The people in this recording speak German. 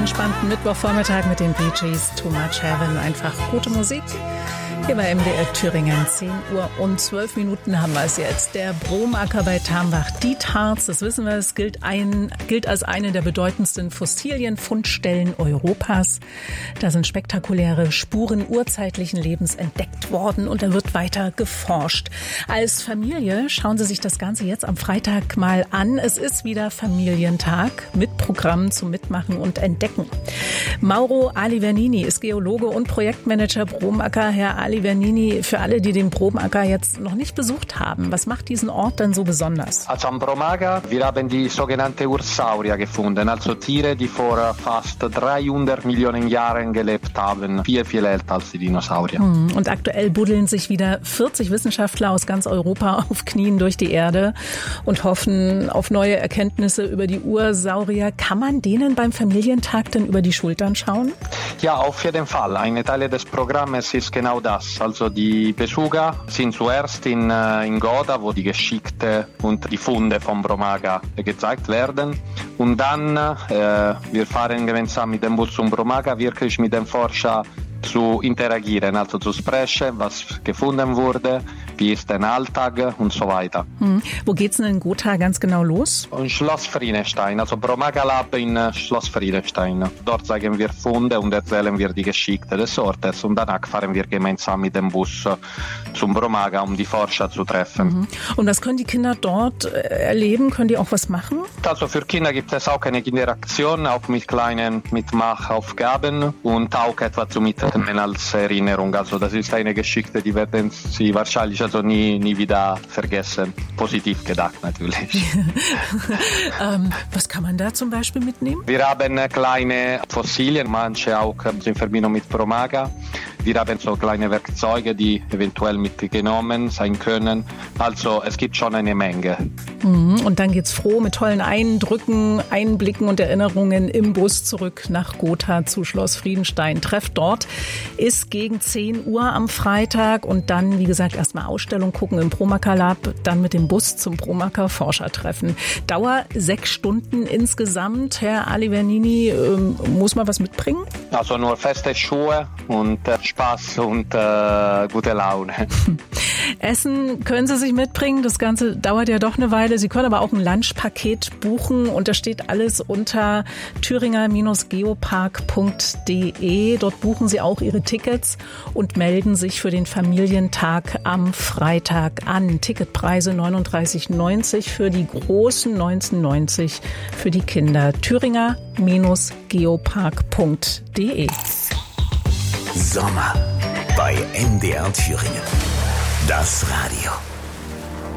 entspannten Mittwochvormittag mit den Bee Gees, Too Much Heaven, einfach gute Musik. Hier bei MDR Thüringen, 10 Uhr und 12 Minuten haben wir es jetzt. Der Bromacker bei Tambach, Dietharz, das wissen wir, es gilt als eine der bedeutendsten Fossilienfundstellen Europas. Da sind spektakuläre Spuren urzeitlichen Lebens entdeckt worden und da wird weiter geforscht. Als Familie schauen Sie sich das Ganze jetzt am Freitag mal an. Es ist wieder Familientag mit Programmen zum Mitmachen und Entdecken. Mauro Alivernini ist Geologe und Projektmanager Bromacker. Herr Alivernini, für alle, die den Bromacker jetzt noch nicht besucht haben, was macht diesen Ort denn so besonders? Also am Bromacker, wir haben die sogenannte Ursaurier gefunden, also Tiere, die vor fast 300 Millionen Jahren gelebt haben, viel, viel älter als die Dinosaurier. Und aktuell buddeln sich wieder 40 Wissenschaftler aus ganz Europa auf Knien durch die Erde und hoffen auf neue Erkenntnisse über die Ursaurier. Kann man denen beim Familientag denn über die Schultern schauen? Ja, auf jeden Fall. Ein Teil des Programms ist genau das. Also die Besucher sind zuerst in Goda, wo die Geschichte und die Funde vom Bromacker gezeigt werden. Und dann, wir fahren gemeinsam mit dem Bus zum Bromacker, wirklich mit den Forschern zu interagieren, also zu sprechen, was gefunden wurde, wie ist der Alltag und so weiter. Wo geht's denn in Gotha ganz genau los? In Schloss Friedenstein, also Bromacker Lab in Schloss Friedenstein. Dort zeigen wir Funde und erzählen wir die Geschichte des Ortes und danach fahren wir gemeinsam mit dem Bus zum Bromacker, um die Forscher zu treffen. Und was können die Kinder dort erleben? Können die auch was machen? Also für Kinder gibt es auch eine Interaktion, auch mit kleinen Mitmachaufgaben und auch etwa zu Mitnehmen als Erinnerung. Also das ist eine Geschichte, die werden sie wahrscheinlich also nie wieder vergessen. Positiv gedacht natürlich. Was kann man da zum Beispiel mitnehmen? Wir haben kleine Fossilien, manche auch in Verbindung mit Bromacker. Wir haben so kleine Werkzeuge, die eventuell mitgenommen sein können. Also es gibt schon eine Menge. Und dann geht's froh mit tollen Eindrücken, Einblicken und Erinnerungen im Bus zurück nach Gotha zu Schloss Friedenstein. Treff dort ist gegen 10 Uhr am Freitag und dann, wie gesagt, erstmal Ausstellung gucken im Bromacker Lab, dann mit dem Bus zum Bromacker Forschertreffen. Dauer 6 Stunden insgesamt. Herr Alivernini, muss man was mitbringen? Also nur feste Schuhe und Spaß und gute Laune. Essen können Sie sich mitbringen. Das Ganze dauert ja doch eine Weile. Sie können aber auch ein Lunchpaket buchen und da steht alles unter thüringer-geopark.de. Dort buchen Sie auch Ihre Tickets und melden sich für den Familientag am Freitag an. Ticketpreise 39,90 für die Großen, 19,90 für die Kinder. thüringer-geopark.de. Sommer bei MDR Thüringen. Das Radio.